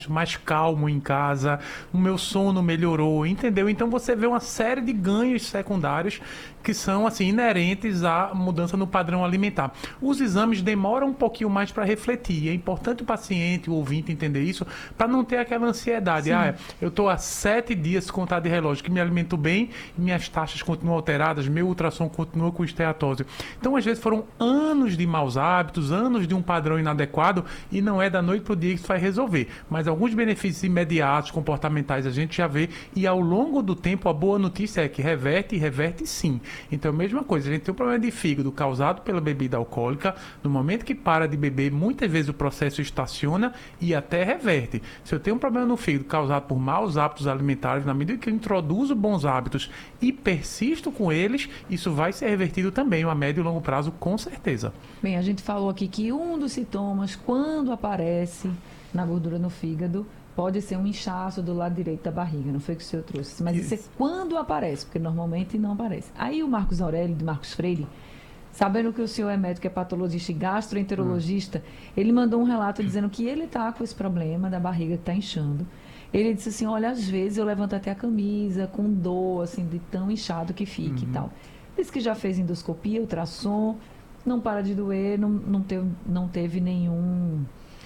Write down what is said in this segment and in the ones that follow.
mais calmo em casa, o meu sono melhorou, entendeu? Então você vê uma série de ganhos secundários que são assim inerentes à mudança no padrão alimentar. Os exames demoram um pouquinho mais para refletir. É importante o paciente, o ouvinte entender isso para não ter aquela ansiedade. Sim. Eu estou há 7 dias contado de relógio que me alimento bem e minhas taxas continuam alteradas, meu ultrassom continua com esteatose. Então às vezes foram anos de maus hábitos, anos de um padrão inadequado e não é da noite para o dia que isso vai resolver. Mas alguns benefícios imediatos, comportamentais, a gente já vê e ao longo do tempo a boa notícia é que reverte e reverte sim. Então, a mesma coisa, a gente tem um problema de fígado causado pela bebida alcoólica, no momento que para de beber, muitas vezes o processo estaciona e até reverte. Se eu tenho um problema no fígado causado por maus hábitos alimentares, na medida que eu introduzo bons hábitos e persisto com eles, isso vai ser revertido também a médio e longo prazo, com certeza. Bem, a gente falou aqui que um dos sintomas, quando aparece na gordura no fígado, pode ser um inchaço do lado direito da barriga, não foi que o senhor trouxe. Mas isso é quando aparece, porque normalmente não aparece. Aí o Marcos Aurélio, de Marcos Freire, sabendo que o senhor é médico, é patologista e gastroenterologista, ele mandou um relato dizendo que ele está com esse problema da barriga que está inchando. Ele disse assim, olha, às vezes eu levanto até a camisa com dor, assim, de tão inchado que fica e tal. Disse que já fez endoscopia, ultrassom, não para de doer, não teve nenhum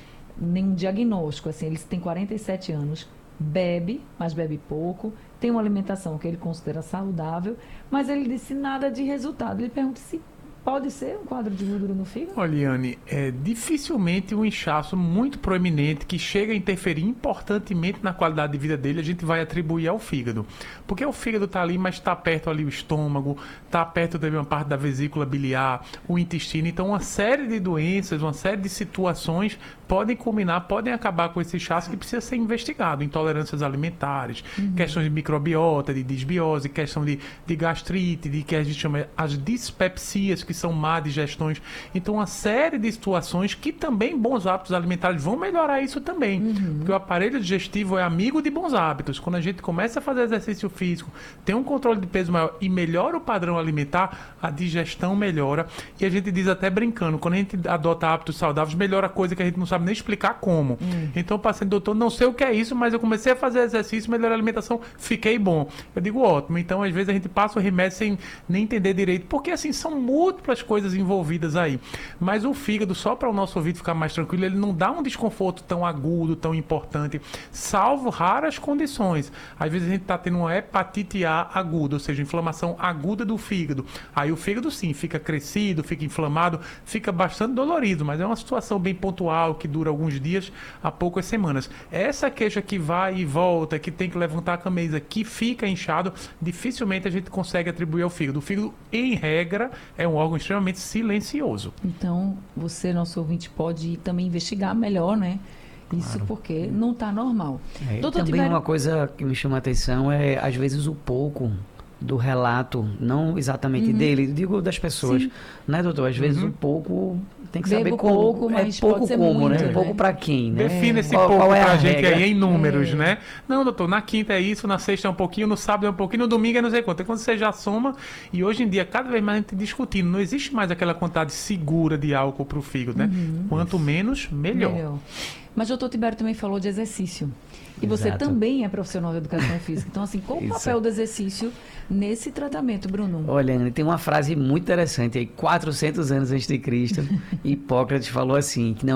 diagnóstico, assim, ele tem 47 anos, bebe, mas bebe pouco, tem uma alimentação que ele considera saudável, mas ele disse nada de resultado. Ele pergunta se pode ser um quadro de gordura no fígado? Olha, Iane, dificilmente um inchaço muito proeminente que chega a interferir importantemente na qualidade de vida dele, a gente vai atribuir ao fígado. Porque o fígado está ali, mas está perto ali o estômago, está perto também uma parte da vesícula biliar, o intestino. Então, uma série de doenças, uma série de situações podem culminar, podem acabar com esse inchaço que precisa ser investigado. Intolerâncias alimentares, questões de microbiota, de disbiose, questão de gastrite, de que a gente chama as dispepsias, que são má digestões. Então, uma série de situações que também bons hábitos alimentares vão melhorar isso também. Porque o aparelho digestivo é amigo de bons hábitos. Quando a gente começa a fazer exercício físico, tem um controle de peso maior e melhora o padrão alimentar, a digestão melhora. E a gente diz até brincando, quando a gente adota hábitos saudáveis, melhora coisa que a gente não sabe nem explicar como. Então, o paciente, doutor, não sei o que é isso, mas eu comecei a fazer exercício, melhorei a alimentação, fiquei bom. Eu digo, ótimo. Então, às vezes, a gente passa o remédio sem nem entender direito, porque, assim, são múltiplas coisas envolvidas aí. Mas o fígado, só para o nosso ouvido ficar mais tranquilo, ele não dá um desconforto tão agudo, tão importante, salvo raras condições. Às vezes, a gente está tendo uma hepatite A aguda, ou seja, inflamação aguda do fígado. Aí o fígado, sim, fica crescido, fica inflamado, fica bastante dolorido, mas é uma situação bem pontual, que dura alguns dias a poucas semanas. Essa queixa que vai e volta, que tem que levantar a camisa, que fica inchado, dificilmente a gente consegue atribuir ao fígado. O fígado, em regra, é um órgão extremamente silencioso. Então, você, nosso ouvinte, pode também investigar melhor, né? Isso claro. Porque não está normal. Doutor também Tibério... uma coisa que me chama a atenção é, às vezes, o pouco do relato, não exatamente dele, digo das pessoas, sim, né, doutor? Às vezes o pouco tem que saber como, pouco, mas pouco como, muito, né? Pouco para quem, né? Defina esse pouco pra gente aí em números, né? Não, doutor, na quinta é isso, na sexta é um pouquinho, no sábado é um pouquinho, no domingo é não sei quanto. É quando você já soma, e hoje em dia, cada vez mais a gente discutindo, não existe mais aquela quantidade segura de álcool pro fígado, né? Quanto menos, melhor. Mas o doutor Tibério também falou de exercício. E você também é profissional de educação física. Então, assim, qual o papel do exercício nesse tratamento, Bruno? Olha, Ana, tem uma frase muito interessante aí, 400 anos antes de Cristo, Hipócrates falou assim, que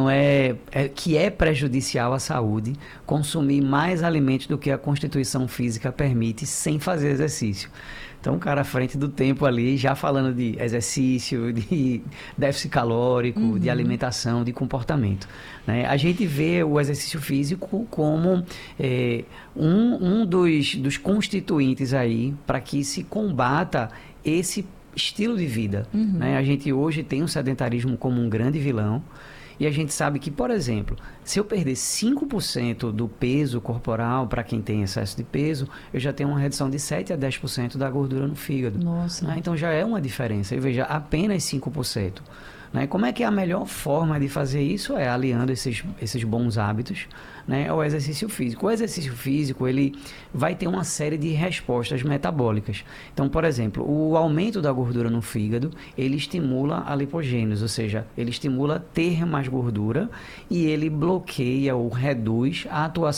que é prejudicial à saúde consumir mais alimentos do que a constituição física permite sem fazer exercício. Então, o cara à frente do tempo ali, já falando de exercício, de déficit calórico, de alimentação, de comportamento, né? A gente vê o exercício físico como um dos constituintes aí para que se combata esse estilo de vida, né? A gente hoje tem o sedentarismo como um grande vilão. E a gente sabe que, por exemplo, se eu perder 5% do peso corporal, para quem tem excesso de peso, eu já tenho uma redução de 7 a 10% da gordura no fígado. Nossa. Então já é uma diferença. E veja, apenas 5%. Né? Como é que a melhor forma de fazer isso é aliando esses bons hábitos, né, ao exercício físico. O exercício físico, ele vai ter uma série de respostas metabólicas. Então, por exemplo, o aumento da gordura no fígado, ele estimula a lipogênese, ou seja, ele estimula ter mais gordura e ele bloqueia ou reduz a atuação